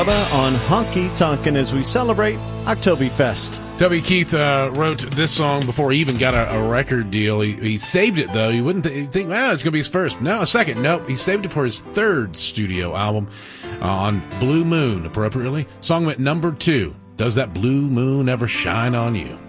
On Honky Tonkin' as we celebrate Oktoberfest. Toby Keith wrote this song before he even got a record deal. He saved it, though. You wouldn't think, well, it's going to be his first. No, a second. Nope. He saved it for his third studio album on Blue Moon, appropriately. Song went number 2. Does that blue moon ever shine on you?